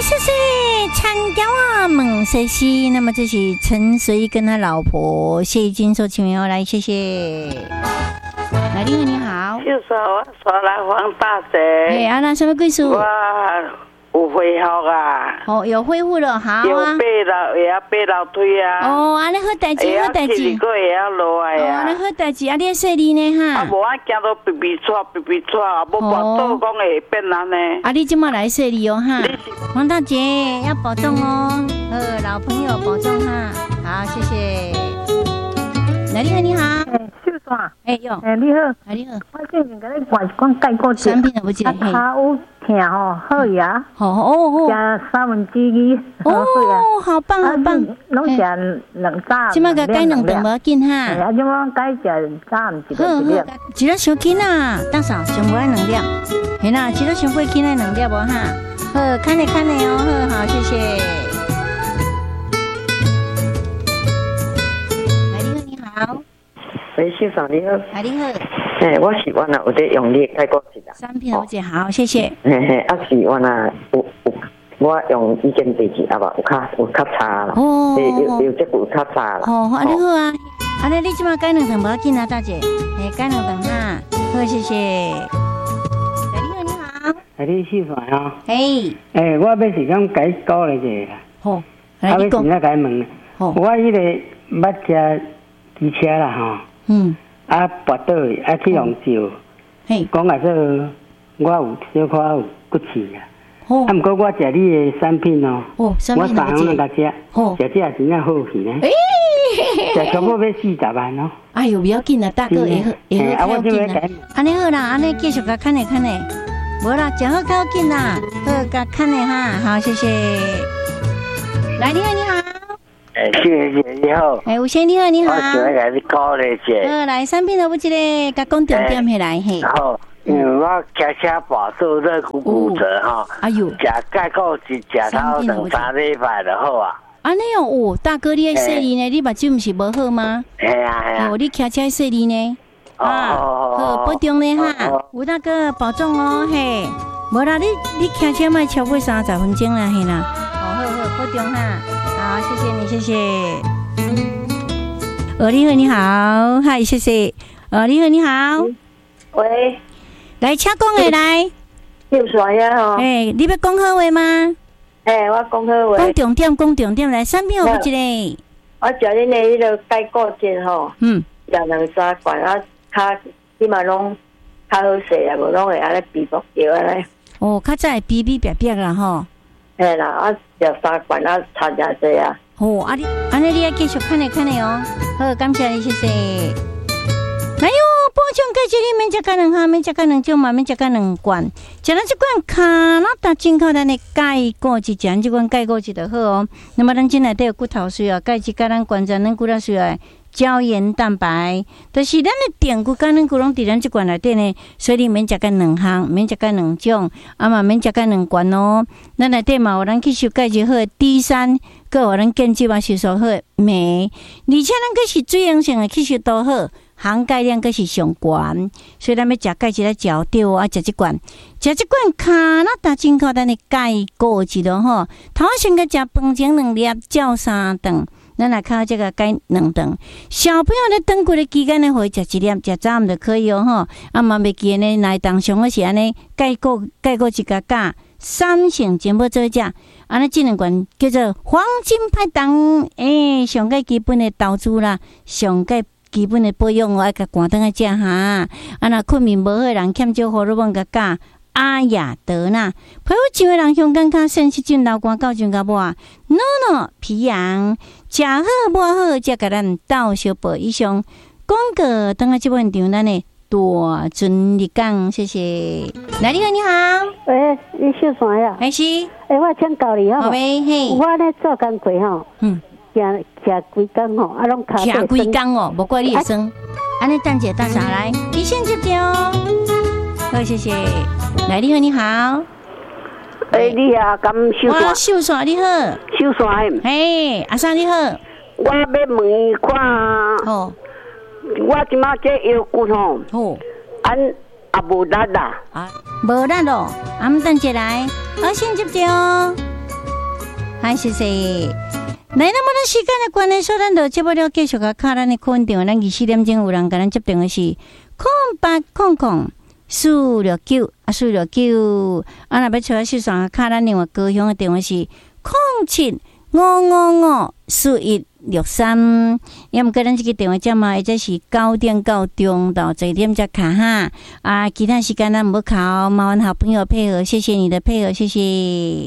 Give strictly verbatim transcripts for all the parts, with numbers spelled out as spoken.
谢谢参加啊，猛谁西？那么这是陈随跟他老婆谢金说请友来，谢谢。来，你好，你好。 就说我说来黄大姐。 哎，啊，那什么贵数？ 我有恢复啊。 哦，有恢复了，好啊。 有爬楼，也要爬楼梯啊。 哦，安尼好代志，好代志。 一个也要落来啊。 哦，安尼好代志，啊，你说你呢哈？ 啊，无我行到皮皮喘，皮皮喘，啊，无跋倒讲会变安尼。 啊，你今麦来说你哦哈。黄大姐要保重哦，呃，老朋友保重哈。好，谢谢。来，你好，你好。 哎，秀山。 哎哟。 哎，你好。 哎，你好。 我最近甲你讲讲解过产品都不记得。 啊，脚有疼吼，好呀。 哦哦哦。 食三文治鱼。 哦，好棒好棒。 拢食两早。 即摆甲改两顿无紧哈。 哎，即摆改食早暗一个一粒。 一粒小紧啊，大嫂上不爱两粒。嘿啦，一粒上过紧爱两粒无哈。好，看你看你哦，好好，谢谢。来，你好，你好。 喂，先生你好。 来，你好。 诶，我是我那有在用力解过一下。 产品了解，好，谢谢。 嘿嘿，啊是我那有有，我用意见地址啊吧，有较有较差啦。哦。有有这个有较差啦。 哦，安尼好啊，安尼你即马改两顿无要紧啊，大姐。诶，改两顿哈，好，谢谢。 啊，你四川哦？ 诶， 诶，我要是讲改讲咧一下。 好， 啊，要先来改问。好，我迄个捌驾机车啦吼。嗯。啊，跋倒去，啊去用照。嘿。讲啊，说我有小可有骨刺啊。哦。啊，毋过我食你的产品哦。哦，产品我三项来食。哦。食这也真正好去呢。诶。食差不多要四十万哦。 哎呦，不要紧啦，大哥，会好，会好，不要紧啦。安尼好啦，安尼继续甲看咧看咧。无啦，食好较紧啦，好，甲看咧哈，好，谢谢。来，你好，你好。 哎，谢谢你好。 哎，吴先你好，你好。 我想甲你讲咧者。 好，来，产品都不一个，甲讲重点起来嘿。 好，因为我骑车跋倒热骨骨折哈。哎呦。食钙固一食头两三礼拜就好啊。 安尼哦，哦，大哥，你爱说你呢？你目睭毋是无好吗？ 系啊系啊。 哦，你骑车爱说你呢？啊，好，保重咧哈，吴大哥保重哦，嘿，无啦，你你骑车莫超过三十分钟啦，嘿啦，好好好，保重哈，好，谢谢你，谢谢。哦，你好，你好，嗨，谢谢。哦，你好，你好， 喂， 来，请讲诶，来， 又啥呀？吼， 诶，你要讲好话吗？ 诶，我讲好话。 讲重点，讲重点，来，产品有不一个？ 我食恁的迄个钙固醇吼，嗯，食两三罐啊。较起码拢较好势啊，无拢会安尼皮薄掉安尼。 哦，较早会皮皮白白啦吼。 嘿啦，啊，食三罐啊，差真济啊。 哦，啊你，安尼你要继续看咧看咧哦。好，感谢你，谢谢。哎呦，保障钙质你免食干两下，免食干两种嘛，免食干两罐。食咱这罐卡那达进口咱的钙固质，食这罐钙固质就好哦。那么咱进来都有骨头需要钙质，甲咱关节咱骨头需要。胶原蛋白，就是咱的电骨跟咱骨拢伫咱这罐内底呢，所以你免食干两项，免食干两种，啊嘛免食干两罐哦。咱内底嘛有咱吸收钙质好的 D 三，佮有咱建基嘛吸收好的镁，而且咱佮是水溶性的吸收都好，含钙量佮是上高，所以咱要食钙质来嚼掉啊，食这罐，食这罐卡那达进口咱的钙固质咯吼，头先佮食饭前两粒，照三顿。咱来靠这个钙两顿，小朋友咧长骨的期间咧，可以食一粒，食早暗就可以哦吼。啊嘛袂记呢，内当上个是安尼，钙固钙固一加钾，三成全部做食。安尼这两罐叫做黄金拍档，诶、欸，上个基本的投资啦，上个基本的保养我爱甲关灯来食哈。啊若困眠无好的人，欠少荷尔蒙甲钾。阿雅德纳，皮肤上的人香感较sen细菌流汗到真甲无啊，诺诺皮痒，食好无好，才甲咱斗小报以上。广告等下这本场咱的大尊日讲，谢谢。来，你好，你好， 喂，你小啥呀？ 还是？ 哎，我请教你吼， 好呗，嘿， 我咧做工课吼，嗯，行行几工吼，啊，拢脚行几工哦，无怪你会酸。安尼等者大嫂来，你先接着哦。好，谢谢。来，你好，你好。 哎，你啊，咁秀山。我秀山，你好。 秀山。 嘿，阿生你好。 我要问伊看。哦。我即马这腰骨吼。哦。安也无力啦。 啊，无力咯。啊，唔等者来，我先接着哦。 好，谢谢。来，那么咱时间的关系，所以咱就接不了继续个卡咱的空电话，咱二四点钟有人跟咱接电话是空八空空四六九啊四六九，啊那要找我四线卡咱另外高雄的电话是空七五五五四一六三，要么个咱这个电话号码，或者是九点到中到十点才卡哈。啊，其他时间咱唔好卡，麻烦好朋友配合，谢谢你的配合，谢谢。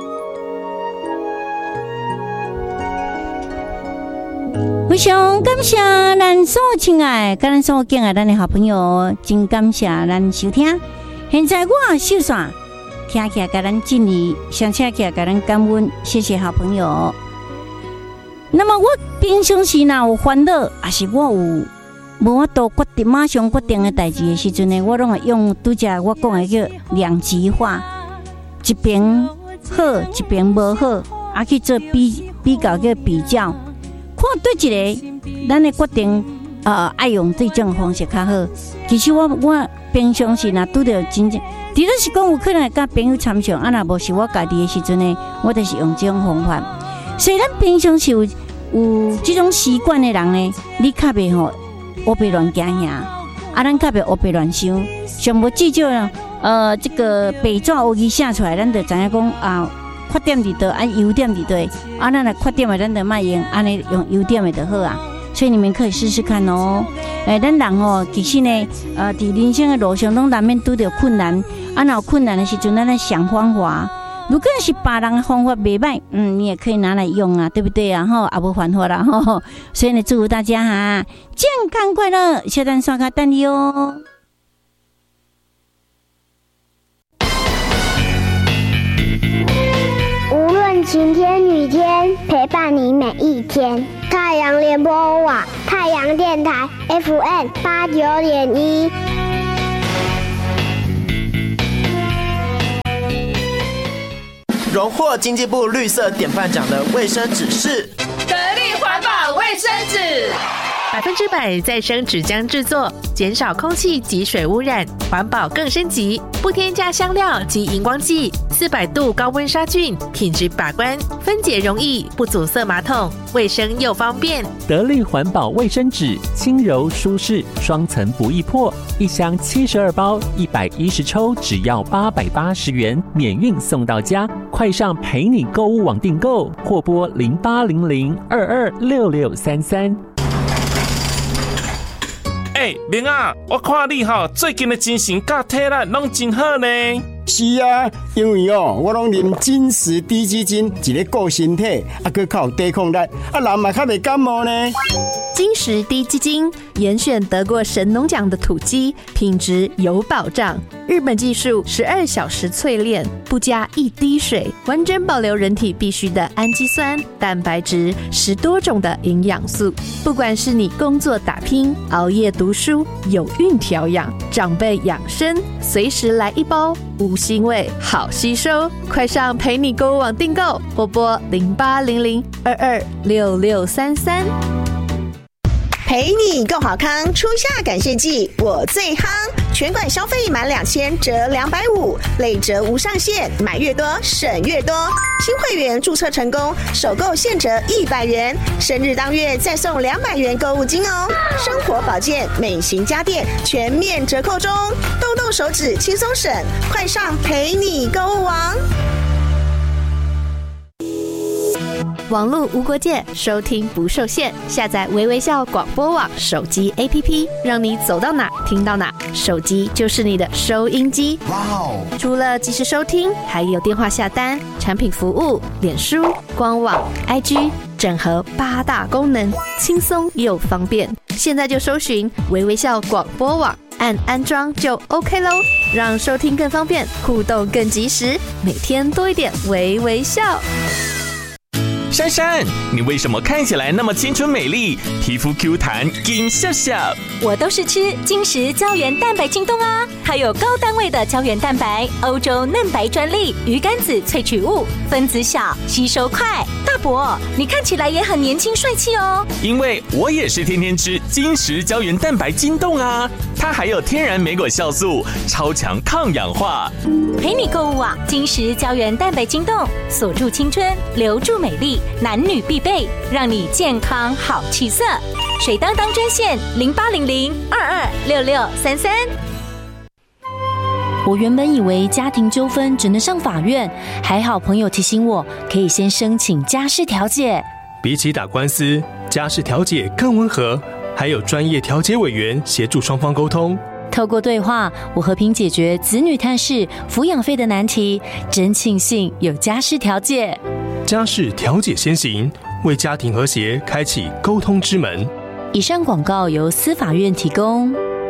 非常感谢咱所亲爱、跟咱所敬爱咱的好朋友，真感谢咱收听。现在我秀线听起来，给咱敬礼，想听起来，给咱感恩，谢谢好朋友。那么我平常时若有烦恼，也是我有无法度决定马上决定的代志的时阵呢，我拢会用拄则我讲的叫两极化，一边好，一边无好，啊去做比比较个比较，看对一个咱的决定，呃，爱用这种方式较好。其实我我平常时若拄着真正，除了是讲有可能会甲朋友参详，啊若无是我家己的时阵呢，我就是用这种方法。所以咱平常是有有这种习惯的人呢，你较袂吼乌白乱行遐，啊，咱较袂乌白乱想，上无至少呢，呃，这个白纸黑字写出来，咱就知影讲啊，缺点伫倒，啊，优点伫倒，啊，咱的缺点的咱就莫用，安尼用优点的就好啊。所以你们可以试试看哦。诶、欸，咱人哦，其实呢，呃，伫人生的路上拢难免拄着困难，啊，若有困难的时阵，咱来想方法。如果是别人的方法袂歹，嗯，你也可以拿来用啊，对不对啊？吼，也无犯法啦，吼。所以呢，祝福大家哈，健康快乐，小蛋刷卡等你哦。 无论晴天雨天，陪伴你每一天。太阳联播网，太阳电台 F M 八九点一。 荣获经济部绿色典范奖的卫生纸是得力环保卫生纸， 百分之百再生纸浆制作，减少空气及水污染，环保更升级，不添加香料及荧光剂，四百度高温杀菌，品质把关，分解容易，不阻塞马桶，卫生又方便。 得力环保卫生纸，轻柔舒适，双层不易破，一箱七十二包，一百一十抽，只要八百八十元，免运送到家。快上陪你购物网订购，或拨零八零零二二六六三三。 哎、欸，明啊，我看你吼最近的精神甲体力拢真好呢。 是啊，因为哦，我拢啉金石低基金，一个顾身体，啊，佮较有抵抗力，啊，人嘛较袂感冒呢。 金石低基金严选得过神农奖的土鸡，品质有保障。日本技术十二小时淬炼，不加一滴水，完整保留人体必需的氨基酸、蛋白质，十多种的营养素。不管是你工作打拼、熬夜读书、有孕调养、长辈养生，随时来一包，无腥味，好吸收。快上陪你购物网订购，或拨零八零零二二六六三三。 陪你够好康，初夏感谢季我最夯，全馆消费满两千折两百五，累折无上限，买越多省越多。新会员注册成功，首购现折一百元，生日当月再送两百元购物金哦。生活保健、美型家电全面折扣中，动动手指轻松省，快上陪你购物网。 网络无国界，收听不受限。下载微微笑广播网手机 A P P， 让你走到哪听到哪，手机就是你的收音机。哇哦！除了即时收听，还有电话下单、产品服务、脸书、官网、I G， 整合八大功能，轻松又方便。现在就搜寻微微笑广播网，按安装就 OK 咯，让收听更方便，互动更及时，每天多一点微微笑。 珊珊，你为什么看起来那么青春美丽，皮肤 Q 弹，金笑笑？ 我都是吃金石胶原蛋白清冻啊，它还有高单位的胶原蛋白、欧洲嫩白专利、鱼肝子萃取物，分子小，吸收快。大伯，你看起来也很年轻帅气哦。 因为我也是天天吃金石胶原蛋白筋冻啊，它还有天然莓果酵素，超强抗氧化。 陪你购物啊，金石胶原蛋白筋冻，锁住青春，留住美丽，男女必备，让你健康好气色。水当当专线零八零零二二六六三三。 我原本以为家庭纠纷只能上法院，还好朋友提醒我，可以先申请家事调解。 比起打官司，家事调解更温和，还有专业调解委员协助双方沟通。 透过对话，我和平解决子女探视、抚养费的难题，真庆幸有家事调解。 家事调解先行，为家庭和谐开启沟通之门。 以上广告由司法院提供。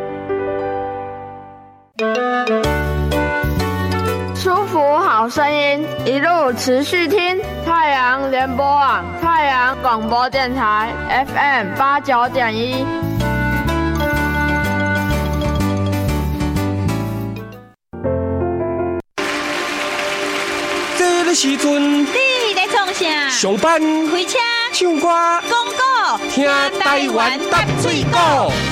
舒服好声音，一路持续听太阳联播网、太阳广播电台 F M 八九点一。 这个时阵， 你在创啥？ 上班、 开车、 唱歌、 广告， 听台湾搭水果。